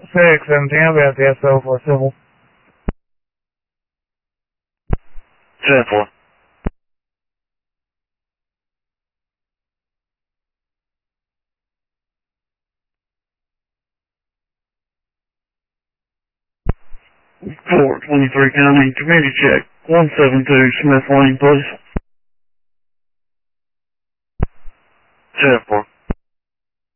617, I'll be at the SO for civil. 10-4. Fort 23 County, community check. 172 Smith Lane, please. 10-4.